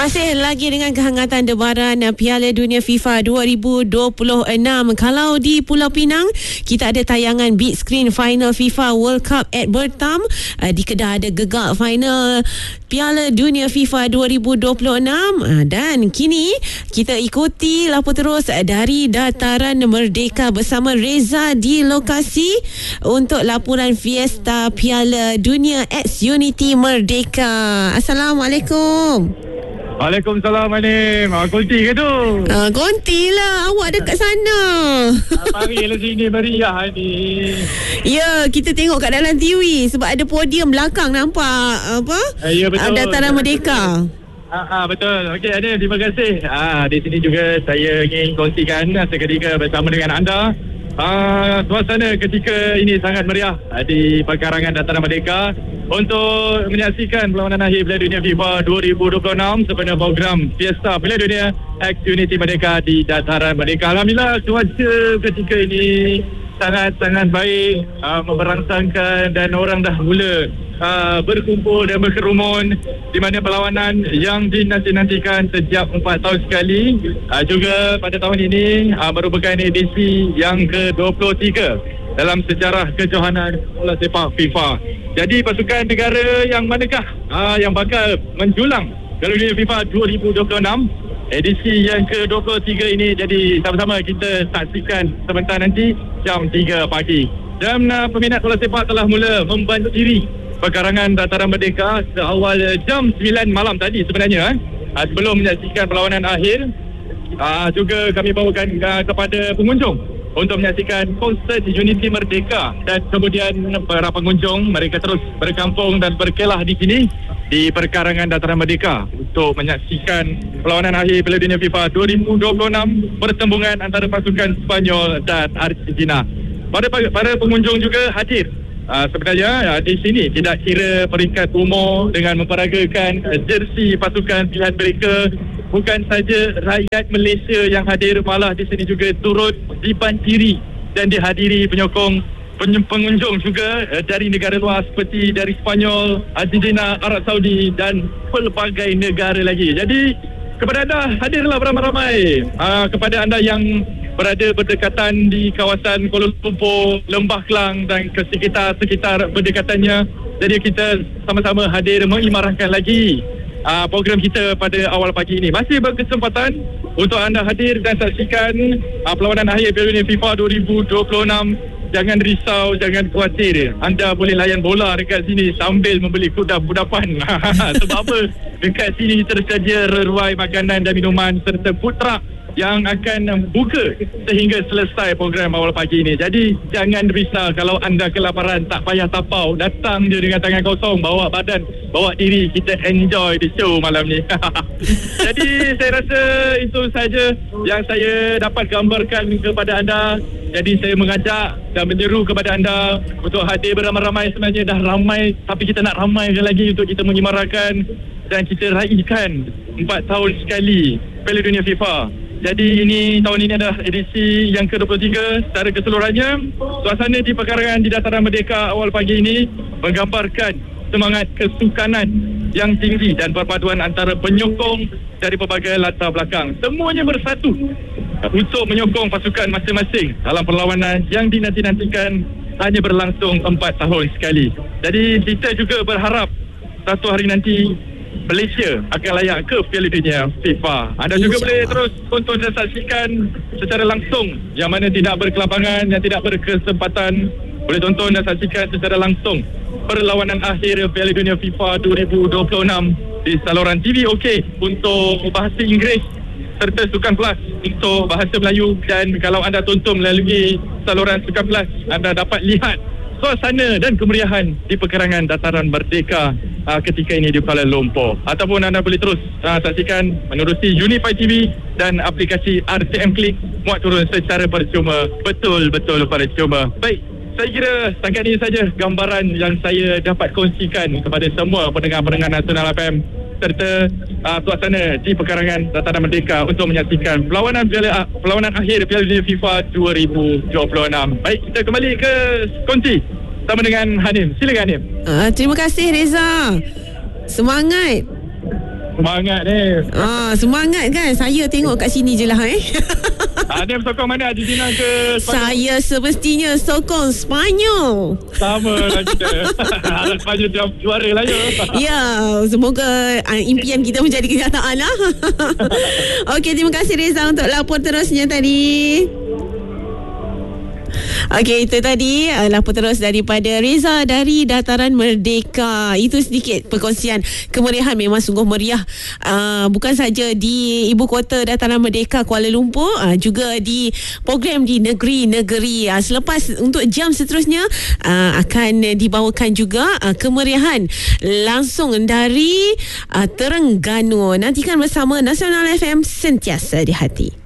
Masih lagi dengan kehangatan debaran Piala Dunia FIFA 2026. Kalau di Pulau Pinang, kita ada tayangan big screen final FIFA World Cup at Bertam. Di Kedah ada gegak final Piala Dunia FIFA 2026. Dan kini kita ikuti lapor terus dari Dataran Merdeka bersama Reza di lokasi untuk laporan Fiesta Piala Dunia X Unity Merdeka. Assalamualaikum. Waalaikumsalam, Anim. Konti ke tu? Konti lah. Awak dekat sana. Marilah sini meriah ni. Ya, kita tengok kat dalam TV sebab ada podium belakang nampak apa? Ya, betul. Dataran Merdeka. Betul. Okey, Anim, terima kasih. Di sini juga saya ingin kongsikan seketika bersama dengan anda. Suasana ketika ini sangat meriah di pekarangan Dataran Merdeka untuk menyaksikan perlawanan akhir Piala Dunia FIFA 2026 sempena program Fiesta Piala Dunia X Unity Merdeka di Dataran Merdeka. Alhamdulillah, cuaca ketika ini sangat-sangat baik, memberangsangkan dan orang dah mula berkumpul dan berkerumun di mana perlawanan yang dinanti-nantikan setiap 4 tahun sekali juga pada tahun ini merupakan edisi yang ke-23 dalam sejarah kejohanan bola sepak FIFA. Jadi pasukan negara yang manakah yang bakal menjulang Piala Dunia FIFA 2026 edisi yang ke-23 ini? Jadi sama-sama kita saksikan sebentar nanti jam 3 pagi. Dan peminat bola sepak telah mula membanjiri pekarangan Dataran Merdeka seawal jam 9 malam tadi sebenarnya. Sebelum menyaksikan perlawanan akhir, juga kami bawakan kepada pengunjung untuk menyaksikan konsert Unity Merdeka, dan kemudian para pengunjung mereka terus berkampung dan berkelah di sini di perkarangan Dataran Merdeka untuk menyaksikan perlawanan akhir Piala Dunia FIFA 2026 pertembungan antara pasukan Sepanyol dan Argentina. Para pengunjung juga hadir sebenarnya di sini tidak kira peringkat umur dengan memperagakan jersey pasukan pilihan mereka. Bukan saja rakyat Malaysia yang hadir, malah di sini juga turut dibanjiri dan dihadiri pengunjung juga dari negara luar seperti dari Sepanyol, Argentina, Arab Saudi dan pelbagai negara lagi. Jadi kepada anda, hadirlah beramai-ramai. Kepada anda yang berada berdekatan di kawasan Kuala Lumpur, Lembah Kelang dan ke sekitar berdekatannya, jadi kita sama-sama hadir mengimarahkan lagi program kita pada awal pagi ini. Masih berkesempatan untuk anda hadir dan saksikan perlawanan akhir Piala Dunia FIFA 2026. Jangan risau, jangan khawatir. Anda boleh layan bola dekat sini sambil membeli kudapan. Sebab apa? Dekat sini tersedia reruai makanan dan minuman serta food truck yang akan buka sehingga selesai program awal pagi ini. Jadi jangan risau kalau anda kelaparan, tak payah tapau, datang je dengan tangan kosong, bawa badan, bawa diri, kita enjoy the show malam ni. Jadi saya rasa itu saja yang saya dapat gambarkan kepada anda. Jadi saya mengajak dan menyeru kepada anda untuk hadir beramai-ramai. Sebenarnya dah ramai, tapi kita nak ramaikan lagi untuk kita mengimarahkan dan kita raikan 4 tahun sekali Piala Dunia FIFA. Jadi tahun ini adalah edisi yang ke-23 secara keseluruhannya. Suasana di pekarangan di Dataran Merdeka awal pagi ini menggambarkan semangat kesukanan yang tinggi dan perpaduan antara penyokong dari pelbagai latar belakang. Semuanya bersatu untuk menyokong pasukan masing-masing dalam perlawanan yang dinanti-nantikan hanya berlangsung 4 tahun sekali. Jadi kita juga berharap satu hari nanti Malaysia akan layak ke Piala Dunia FIFA. Anda juga boleh terus tonton dan saksikan secara langsung. Yang mana tidak berkelapangan, yang tidak berkesempatan, boleh tonton dan saksikan secara langsung perlawanan akhir Piala Dunia FIFA 2026 di saluran TV OK untuk bahasa Inggeris serta Sukan Plus untuk bahasa Melayu. Dan kalau anda tonton melalui saluran Sukan Plus, anda dapat lihat suasana dan kemeriahan di pekarangan Dataran Merdeka ketika ini di Kuala Lumpur. Ataupun anda boleh terus saksikan menerusi Unify TV dan aplikasi RCM Click, muat turun secara percuma. Betul-betul percuma. Baik, saya kira setakat ini saja gambaran yang saya dapat kongsikan kepada semua pendengar-pendengar Nasional FM serta suasana di pekarangan Dataran Merdeka untuk menyaksikan perlawanan akhir Piala Dunia FIFA 2026. Baik, kita kembali ke konti sama dengan Hanim. Silakan Hanim. Terima kasih Reza. Semangat. Semangat ni. Semangat kan. Saya tengok kat sini je lah Dia sokong mana, Argentina ke Spanyol? Saya semestinya sokong Spanyol. Sama lah kita. Harap Spanyol juara lah Ya, semoga impian kita menjadi kenyataan lah. Okey, terima kasih Reza untuk lapor terusnya tadi. Okey, itu tadi lapor terus daripada Reza dari Dataran Merdeka. Itu sedikit perkongsian kemeriahan. Memang sungguh meriah, bukan saja di ibu kota Dataran Merdeka Kuala Lumpur, juga di program di negeri-negeri. Selepas untuk jam seterusnya akan dibawakan juga kemeriahan langsung dari Terengganu. Nantikan bersama Nasional FM, sentiasa di hati.